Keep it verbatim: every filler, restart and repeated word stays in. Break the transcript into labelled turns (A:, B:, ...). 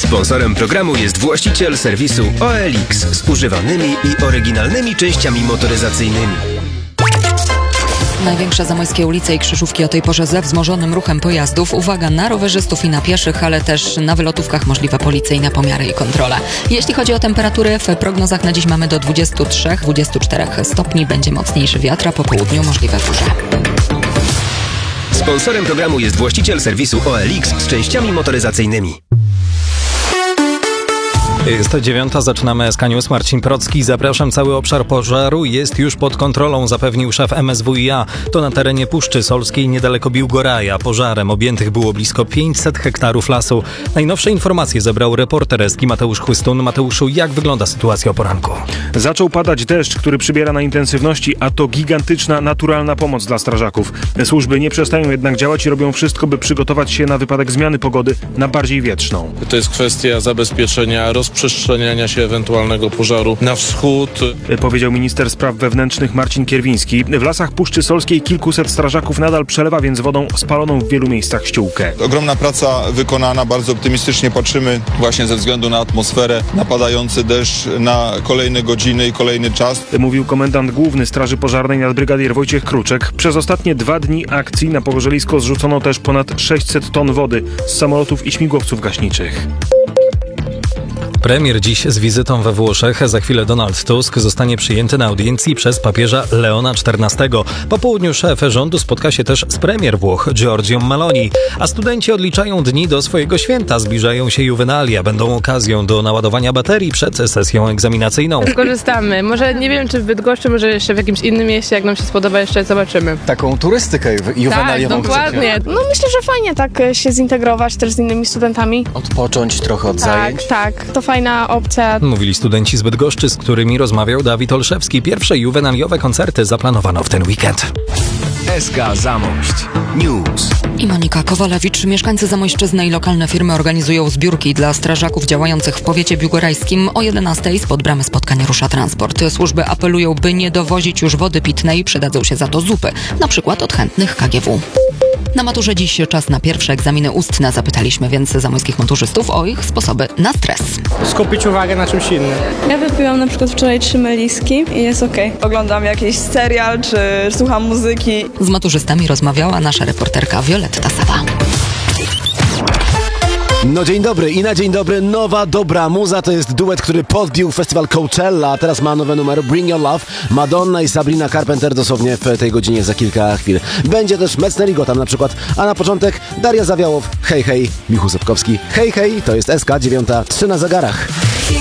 A: Sponsorem programu jest właściciel serwisu O L X z używanymi i oryginalnymi częściami motoryzacyjnymi.
B: Największe zamojskie ulice i krzyżówki o tej porze ze wzmożonym ruchem pojazdów. Uwaga na rowerzystów i na pieszych, ale też na wylotówkach możliwe policyjne pomiary i kontrole. Jeśli chodzi o temperatury, w prognozach na dziś mamy do dwudziestu trzech do dwudziestu czterech stopni. Będzie mocniejszy wiatr, a po południu możliwe burze.
A: Sponsorem programu jest właściciel serwisu O L X z częściami motoryzacyjnymi.
C: Jest dziewiąta, zaczynamy S K News. Marcin Procki. Zapraszam. Cały obszar pożaru jest już pod kontrolą, zapewnił szef M S W i A. To na terenie Puszczy Solskiej, niedaleko Biłgoraja. Pożarem objętych było blisko pięćset hektarów lasu. Najnowsze informacje zebrał reporter Eski Mateusz Chłystun. Mateuszu, jak wygląda sytuacja o poranku?
D: Zaczął padać deszcz, który przybiera na intensywności, a to gigantyczna, naturalna pomoc dla strażaków. Służby nie przestają jednak działać i robią wszystko, by przygotować się na wypadek zmiany pogody na bardziej wietrzną.
E: To jest kwestia zabezpieczenia rozprzestrzeniania się ewentualnego pożaru na wschód,
D: powiedział minister spraw wewnętrznych Marcin Kierwiński. W lasach Puszczy Solskiej kilkuset strażaków nadal przelewa więc wodą spaloną w wielu miejscach ściółkę.
F: Ogromna praca wykonana, bardzo optymistycznie patrzymy właśnie ze względu na atmosferę, na padający deszcz, na kolejne godziny i kolejny czas.
D: Mówił komendant główny Straży Pożarnej nadbrygadier Wojciech Kruczek. Przez ostatnie dwa dni akcji na pogorzelisko zrzucono też ponad sześćset ton wody z samolotów i śmigłowców gaśniczych.
C: Premier dziś z wizytą we Włoszech. Za chwilę Donald Tusk zostanie przyjęty na audiencji przez papieża Leona czternastego. Po południu szef rządu spotka się też z premier Włoch Giorgią Meloni. A studenci odliczają dni do swojego święta. Zbliżają się juwenalia. Będą okazją do naładowania baterii przed sesją egzaminacyjną.
G: Skorzystamy. Może nie wiem, czy w Bydgoszczy, może jeszcze w jakimś innym mieście. Jak nam się spodoba, jeszcze zobaczymy.
H: Taką turystykę juwenaliową.
G: Tak, dokładnie.
I: No myślę, że fajnie tak się zintegrować też z innymi studentami.
H: Odpocząć trochę od
I: tak,
H: zajęć.
I: Tak, to fajna opcja.
C: Mówili studenci z Bydgoszczy, z którymi rozmawiał Dawid Olszewski. Pierwsze juwenaliowe koncerty zaplanowano w ten weekend.
A: S K Zamość News.
B: I Monika Kowalewicz. Mieszkańcy Zamojszczyzny i lokalne firmy organizują zbiórki dla strażaków działających w powiecie biłgorajskim. O jedenastej spod bramy spotkań rusza transport. Służby apelują, by nie dowozić już wody pitnej. Przydadzą się za to zupy, na przykład od chętnych K G W. Na maturze dziś czas na pierwsze egzaminy ustne. Zapytaliśmy więc zamojskich maturzystów o ich sposoby na stres.
J: Skupić uwagę na czymś innym.
K: Ja wypiłam na przykład wczoraj trzy meliski i jest okej. Okay. Oglądam jakiś serial czy słucham muzyki.
B: Z maturzystami rozmawiała nasza reporterka Violetta Sawa.
L: No dzień dobry i na dzień dobry nowa dobra muza. To jest duet, który podbił festiwal Coachella, a teraz ma nowe numery Bring Your Love. Madonna i Sabrina Carpenter dosłownie w tej godzinie za kilka chwil. Będzie też Mecznerigo tam na przykład, a na początek Daria Zawiałow, hej hej, Michu Sepkowski, hej hej, to jest S K dziewiąta, trzy na zegarach.